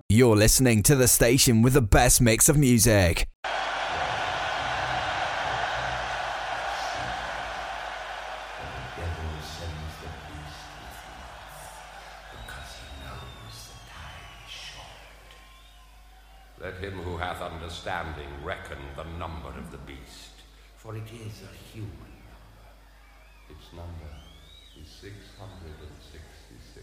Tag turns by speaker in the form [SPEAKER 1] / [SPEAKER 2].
[SPEAKER 1] You're listening to the station with the best mix of music.
[SPEAKER 2] Let him who hath understanding reckon the number of the beast, for it is a human number. Its number is 666.